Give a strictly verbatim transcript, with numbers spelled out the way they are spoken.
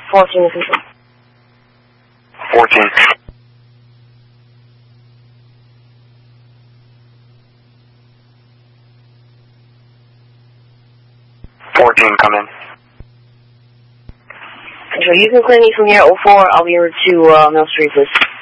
fourteen is control. fourteen. fourteen, come in. Control, you can clear me from here, oh four, I'll be over to uh, Mill Street, please.